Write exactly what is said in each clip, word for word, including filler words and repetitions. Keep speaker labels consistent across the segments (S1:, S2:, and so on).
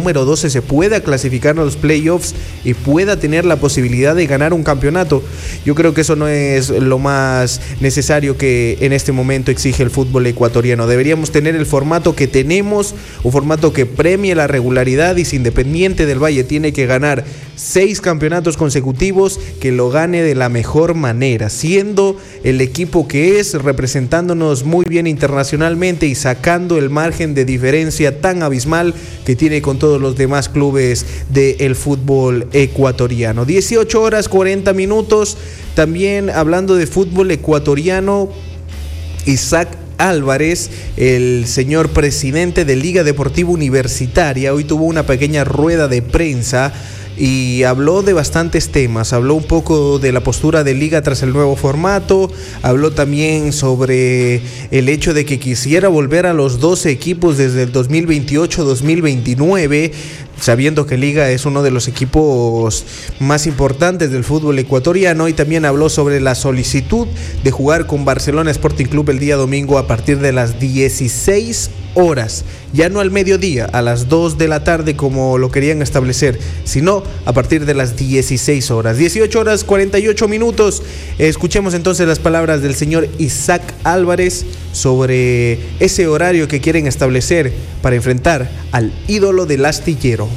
S1: número doce se pueda clasificar a los playoffs y pueda tener la posibilidad de ganar un campeonato. Yo creo que eso no es lo más necesario que en este momento exige el fútbol ecuatoriano. Deberíamos tener el formato que tenemos, un formato que premie la regularidad, y si Independiente del Valle tiene que ganar seis campeonatos consecutivos, que lo gane de la mejor manera, siendo el equipo que es, representándonos muy bien internacionalmente y sacando el margen de diferencia tan abismal que tiene con todos los demás clubes del fútbol ecuatoriano. dieciocho horas cuarenta minutos. También hablando de fútbol ecuatoriano, Isaac Álvarez, el señor presidente de Liga Deportiva Universitaria, hoy tuvo una pequeña rueda de prensa y habló de bastantes temas. Habló un poco de la postura de Liga tras el nuevo formato, habló también sobre el hecho de que quisiera volver a los doce equipos desde el dos mil veintiocho dos mil veintinueve, sabiendo que Liga es uno de los equipos más importantes del fútbol ecuatoriano, y también habló sobre la solicitud de jugar con Barcelona Sporting Club el día domingo a partir de las dieciséis horas, ya no al mediodía, a las dos de la tarde como lo querían establecer, sino a partir de las dieciséis horas. dieciocho horas cuarenta y ocho minutos. Escuchemos entonces las palabras del señor Isaac Álvarez sobre ese horario que quieren establecer para enfrentar al ídolo del astillero.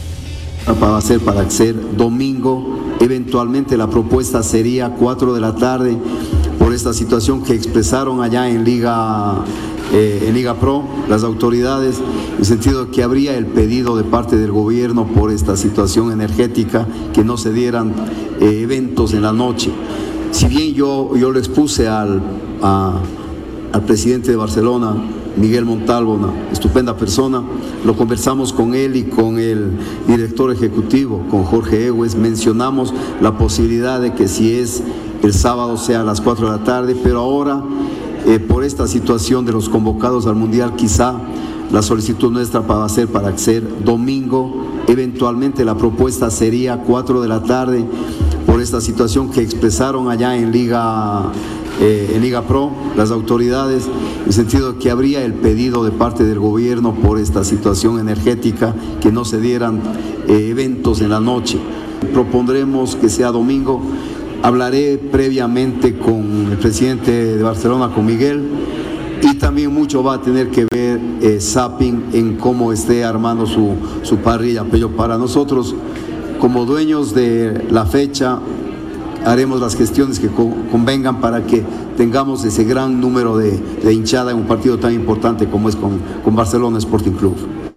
S2: Va a ser para ser domingo, eventualmente la propuesta sería cuatro de la tarde por esta situación que expresaron allá en Liga eh, en Liga Pro las autoridades, en el sentido de que habría el pedido de parte del gobierno por esta situación energética, que no se dieran eh, eventos en la noche. Si bien yo, yo lo expuse al, a, al presidente de Barcelona, Miguel Montalvo, una estupenda persona, lo conversamos con él y con el director ejecutivo, con Jorge Egues, mencionamos la posibilidad de que si es el sábado sea a las cuatro de la tarde, pero ahora eh, por esta situación de los convocados al Mundial, quizá la solicitud nuestra va a ser para ser domingo, eventualmente la propuesta sería cuatro de la tarde por esta situación que expresaron allá en Liga Eh, en Liga Pro las autoridades, en el sentido de que habría el pedido de parte del gobierno por esta situación energética, que no se dieran eh, eventos en la noche. Propondremos que sea domingo. Hablaré previamente con el presidente de Barcelona, con Miguel, y también mucho va a tener que ver eh, Zapping en cómo esté armando su, su parrilla. Pero para nosotros, como dueños de la fecha, haremos las gestiones que convengan para que tengamos ese gran número de, de hinchada en un partido tan importante como es con, con Barcelona Sporting Club.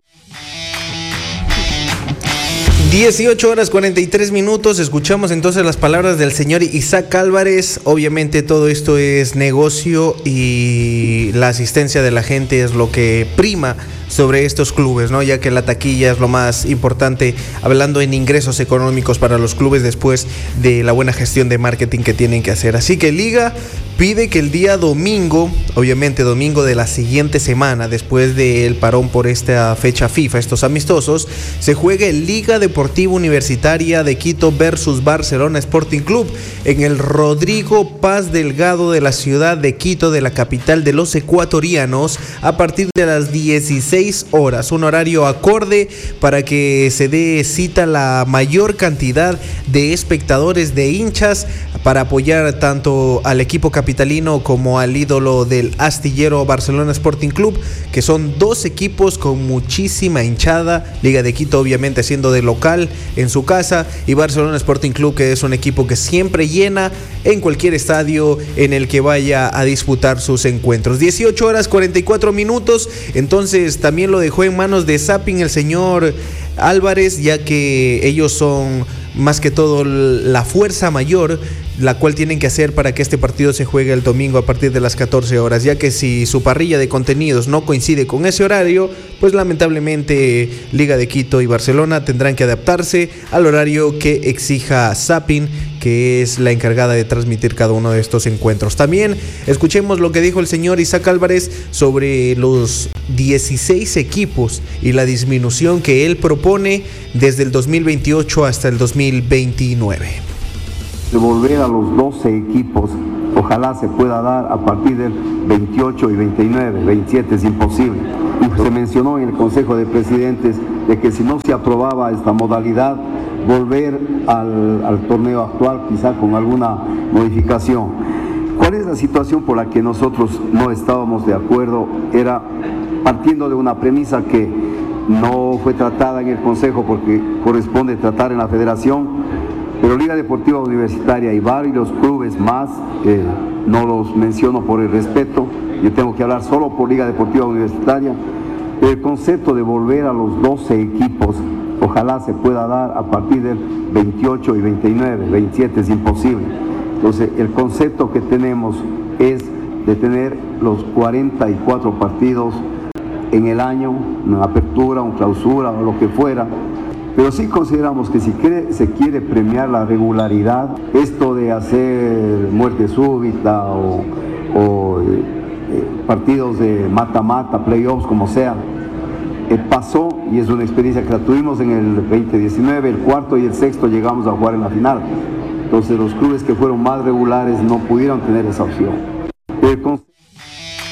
S1: dieciocho horas cuarenta y tres minutos. Escuchamos entonces las palabras del señor Isaac Álvarez. Obviamente todo esto es negocio y la asistencia de la gente es lo que prima sobre estos clubes, ¿no? Ya que la taquilla es lo más importante, hablando en ingresos económicos para los clubes después de la buena gestión de marketing que tienen que hacer. Así que Liga pide que el día domingo, obviamente domingo de la siguiente semana, después del parón por esta fecha FIFA, estos amistosos, se juegue Liga Deportiva Universitaria de Quito versus Barcelona Sporting Club en el Rodrigo Paz Delgado de la ciudad de Quito, de la capital de los ecuatorianos, a partir de las dieciséis horas, un horario acorde para que se dé cita la mayor cantidad de espectadores, de hinchas, para apoyar tanto al equipo capitalino como al ídolo del astillero Barcelona Sporting Club, que son dos equipos con muchísima hinchada. Liga de Quito obviamente siendo de local en su casa, y Barcelona Sporting Club, que es un equipo que siempre llena en cualquier estadio en el que vaya a disputar sus encuentros. dieciocho horas cuarenta y cuatro minutos. Entonces también lo dejó en manos de Zapping el señor Álvarez, ya que ellos son más que todo la fuerza mayor, la cual tienen que hacer para que este partido se juegue el domingo a partir de las catorce horas, ya que si su parrilla de contenidos no coincide con ese horario, pues lamentablemente Liga de Quito y Barcelona tendrán que adaptarse al horario que exija Zapping, que es la encargada de transmitir cada uno de estos encuentros. También escuchemos lo que dijo el señor Isaac Álvarez sobre los dieciséis equipos y la disminución que él propone desde el dos mil veintiocho hasta el dos mil veintinueve.
S2: De volver a los doce equipos ojalá se pueda dar a partir del veintiocho y veintinueve, veintisiete es imposible. Y se mencionó en el Consejo de Presidentes de que si no se aprobaba esta modalidad, volver al, al torneo actual, quizá con alguna modificación. ¿Cuál es la situación por la que nosotros no estábamos de acuerdo? Era partiendo de una premisa que no fue tratada en el Consejo porque corresponde tratar en la Federación, pero Liga Deportiva Universitaria y varios clubes más, eh, no los menciono por el respeto, yo tengo que hablar solo por Liga Deportiva Universitaria, el concepto de volver a los doce equipos, ojalá se pueda dar a partir del veintiocho y veintinueve, veintisiete es imposible. Entonces, el concepto que tenemos es de tener los cuarenta y cuatro partidos en el año, una apertura, una clausura o lo que fuera, pero sí consideramos que si quiere, se quiere premiar la regularidad, esto de hacer muerte súbita o, o eh, eh, partidos de mata-mata, playoffs, como sea, eh, pasó y es una experiencia que la tuvimos en el veinte diecinueve, el cuarto y el sexto llegamos a jugar en la final. Entonces los clubes que fueron más regulares no pudieron tener esa opción. El